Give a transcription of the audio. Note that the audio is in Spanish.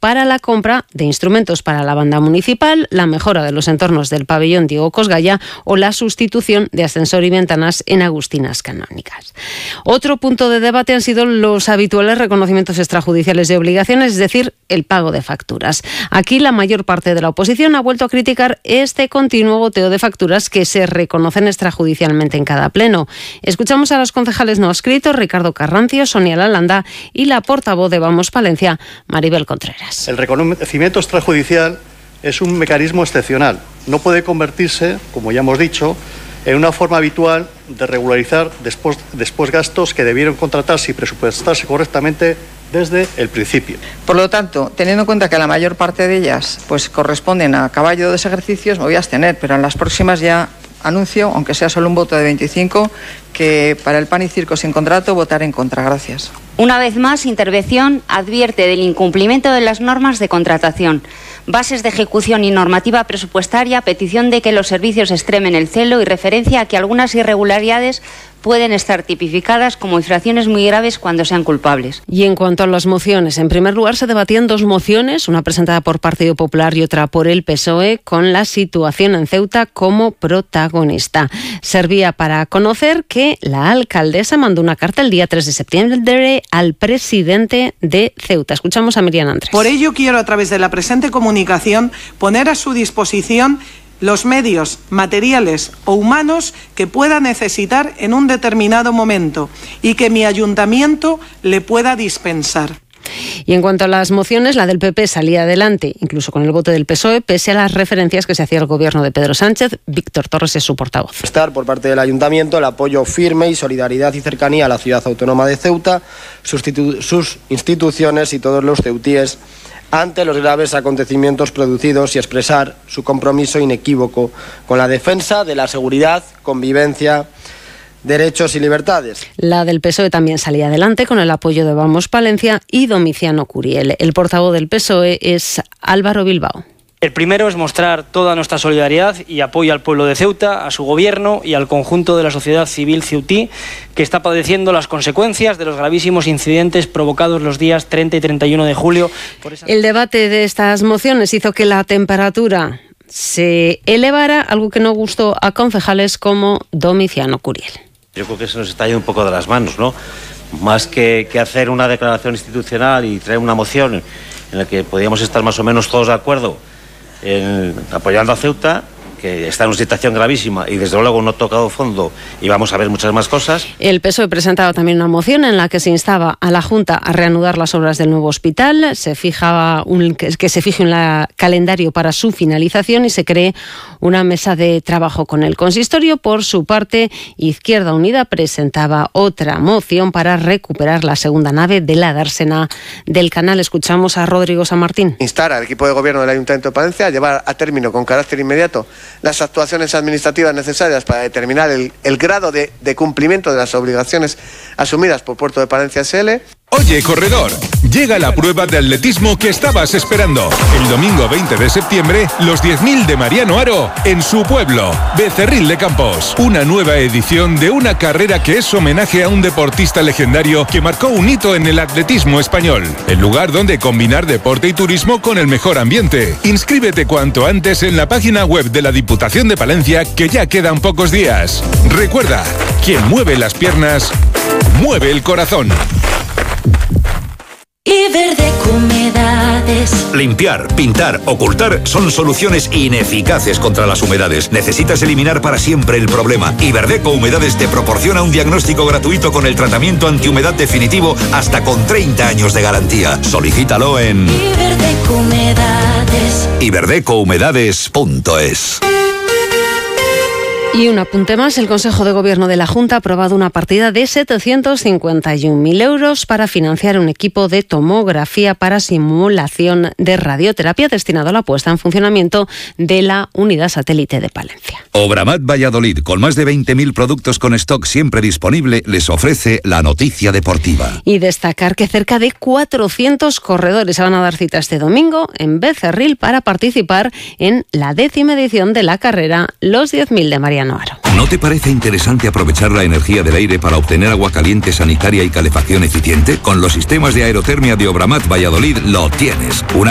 para la compra de instrumentos para la banda municipal, la mejora de los entornos del pabellón Diego Cosgaya o la sustitución de ascensor y ventanas en Agustinas Canónicas. Otro punto de debate han sido los habituales reconocimientos extrajudiciales de obligaciones, es decir, el pago de facturas. Aquí la mayor parte de la oposición ha vuelto a criticar este continuo goteo de facturas que se reconocen extrajudicialmente en cada pleno. Escuchamos a los concejales no adscritos, Ricardo Carrancio, Sonia Lalanda y la portavoz de Vamos Palencia, Maribel Contreras. El reconocimiento extrajudicial es un mecanismo excepcional. No puede convertirse, como ya hemos dicho, en una forma habitual de regularizar después gastos que debieron contratarse y presupuestarse correctamente desde el principio. Por lo tanto, teniendo en cuenta que la mayor parte de ellas pues corresponden a caballo de ejercicios, me voy a abstener, pero en las próximas ya anuncio, aunque sea solo un voto de 25, que para el pan y circo sin contrato votaré en contra. Gracias. Una vez más, Intervención advierte del incumplimiento de las normas de contratación, bases de ejecución y normativa presupuestaria, petición de que los servicios extremen el celo y referencia a que algunas irregularidades pueden estar tipificadas como infracciones muy graves cuando sean culpables. Y en cuanto a las mociones, en primer lugar se debatían dos mociones, una presentada por Partido Popular y otra por el PSOE, con la situación en Ceuta como protagonista. Servía para conocer que la alcaldesa mandó una carta el día 3 de septiembre al presidente de Ceuta. Escuchamos a Miriam Andrés. Por ello quiero, a través de la presente comunicación, poner a su disposición los medios materiales o humanos que pueda necesitar en un determinado momento y que mi ayuntamiento le pueda dispensar. Y en cuanto a las mociones, la del PP salía adelante, incluso con el voto del PSOE, pese a las referencias que se hacía al gobierno de Pedro Sánchez. Víctor Torres es su portavoz. Por parte del ayuntamiento, el apoyo firme y solidaridad y cercanía a la ciudad autónoma de Ceuta, sus instituciones y todos los ceutíes ante los graves acontecimientos producidos y expresar su compromiso inequívoco con la defensa de la seguridad, convivencia, derechos y libertades. La del PSOE también salía adelante con el apoyo de Vamos Palencia y Domiciano Curiel. El portavoz del PSOE es Álvaro Bilbao. El primero es mostrar toda nuestra solidaridad y apoyo al pueblo de Ceuta, a su gobierno y al conjunto de la sociedad civil ceutí, que está padeciendo las consecuencias de los gravísimos incidentes provocados los días 30 y 31 de julio. El debate de estas mociones hizo que la temperatura se elevara, algo que no gustó a concejales como Domiciano Curiel. Yo creo que se nos está yendo un poco de las manos, ¿no? Más que hacer una declaración institucional y traer una moción en la que podíamos estar más o menos todos de acuerdo apoyando a Ceuta, que está en una situación gravísima y desde luego no ha tocado fondo y vamos a ver muchas más cosas. El PSOE presentaba también una moción en la que se instaba a la Junta a reanudar las obras del nuevo hospital, se fijaba que se fije un calendario para su finalización y se cree una mesa de trabajo con el consistorio. Por su parte, Izquierda Unida presentaba otra moción para recuperar la segunda nave de la dársena del Canal. Escuchamos a Rodrigo San Martín. Instar al equipo de gobierno del Ayuntamiento de Palencia a llevar a término con carácter inmediato las actuaciones administrativas necesarias para determinar el grado de cumplimiento de las obligaciones asumidas por Puerto de Palencia S.L. Oye, corredor, llega la prueba de atletismo que estabas esperando. El domingo 20 de septiembre, los 10.000 de Mariano Aro en su pueblo, Becerril de Campos. Una nueva edición de una carrera que es homenaje a un deportista legendario que marcó un hito en el atletismo español. El lugar donde combinar deporte y turismo con el mejor ambiente. Inscríbete cuanto antes en la página web de la Diputación de Palencia, que ya quedan pocos días. Recuerda, quien mueve las piernas, mueve el corazón. Iberdeco Humedades. Limpiar, pintar, ocultar son soluciones ineficaces contra las humedades. Necesitas eliminar para siempre el problema. Iberdeco Humedades te proporciona un diagnóstico gratuito con el tratamiento antihumedad definitivo hasta con 30 años de garantía. Solicítalo en Iberdeco Humedades. iberdecouhumedades.es. Y un apunte más, el Consejo de Gobierno de la Junta ha aprobado una partida de 751.000 euros para financiar un equipo de tomografía para simulación de radioterapia destinado a la puesta en funcionamiento de la unidad satélite de Palencia. Obramat Valladolid, con más de 20.000 productos con stock siempre disponible, les ofrece la noticia deportiva. Y destacar que cerca de 400 corredores se van a dar cita este domingo en Becerril para participar en la 10ª edición de la carrera Los 10.000 de Mariano Aro. ¿No te parece interesante aprovechar la energía del aire para obtener agua caliente, sanitaria y calefacción eficiente? Con los sistemas de aerotermia de Obramat Valladolid lo tienes. Una